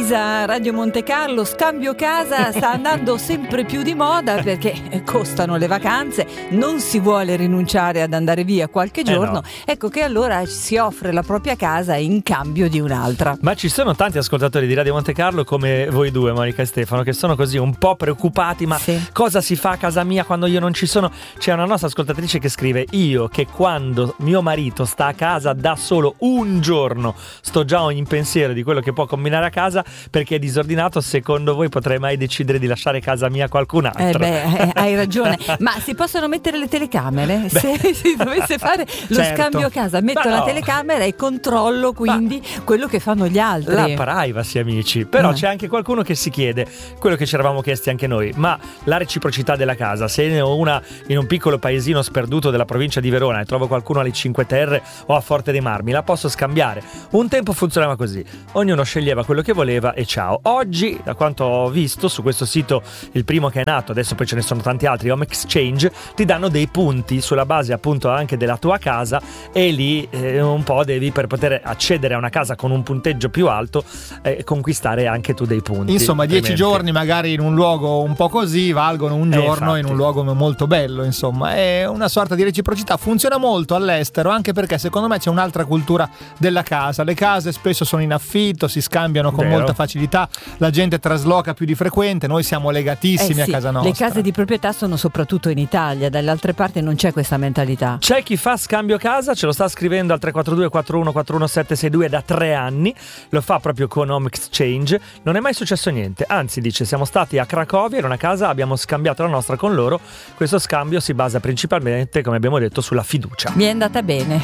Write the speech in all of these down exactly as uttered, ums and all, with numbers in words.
Elisa, Radio Monte Carlo, scambio casa sta andando sempre più di moda perché costano le vacanze, non si vuole rinunciare ad andare via qualche giorno, eh no. Ecco che allora si offre la propria casa in cambio di un'altra. Ma ci sono tanti ascoltatori di Radio Monte Carlo come voi due, Monica e Stefano, che sono così un po' preoccupati, ma sì. Cosa si fa a casa mia quando io non ci sono? C'è una nostra ascoltatrice che scrive: io che quando mio marito sta a casa da solo un giorno sto già in pensiero di quello che può combinare a casa perché è disordinato. Secondo voi potrei mai decidere di lasciare casa mia a qualcun altro? Eh beh, eh, hai ragione. Ma si possono mettere le telecamere? Beh. Se si dovesse fare lo certo. scambio a casa, metto ma la no. telecamera e controllo quindi ma quello che fanno gli altri. La privacy, amici. Però eh. c'è anche qualcuno che si chiede quello che ci eravamo chiesti anche noi: ma la reciprocità della casa, se ne ho una in un piccolo paesino sperduto della provincia di Verona e trovo qualcuno alle Cinque Terre o a Forte dei Marmi, la posso scambiare? Un tempo funzionava così, ognuno sceglieva quello che voleva e ciao. Oggi, da quanto ho visto su questo sito, il primo che è nato, adesso poi ce ne sono tanti altri, Home Exchange, ti danno dei punti sulla base appunto anche della tua casa e lì eh, un po' devi, per poter accedere a una casa con un punteggio più alto, eh, conquistare anche tu dei punti. Insomma, dieci giorni magari in un luogo un po' così valgono un giorno eh, in un luogo molto bello, insomma è una sorta di reciprocità. Funziona molto all'estero, anche perché secondo me c'è un'altra cultura della casa. Le case spesso sono in affitto, si scambiano con Vero. molta facilità, la gente trasloca più di frequente, noi siamo legatissimi eh sì, a casa nostra. Le case di proprietà sono soprattutto in Italia, dalle altre parti non c'è questa mentalità. C'è chi fa scambio casa, ce lo sta scrivendo al tre quattro due quattro uno quattro uno sette sei due da tre anni, lo fa proprio con Home Exchange, non è mai successo niente, anzi dice siamo stati a Cracovia, era una casa, abbiamo scambiato la nostra con loro, questo scambio si basa principalmente, come abbiamo detto, sulla fiducia. Mi è andata bene.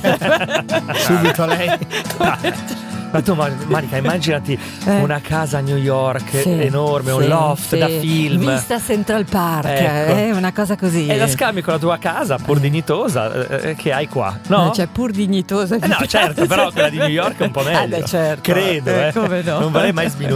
Subito lei. Ma tu, Marica, immaginati eh. una casa a New York sì, sì, enorme, un loft sì. da film, vista Central Park, ecco. eh, una cosa così. E la scambi con la tua casa pur dignitosa eh, che hai qua, no? Cioè pur dignitosa. Eh no, certo, però quella di New York è un po' meglio. Ah, beh, certo. Credo, eh. eh come no? Non vorrei mai sminuire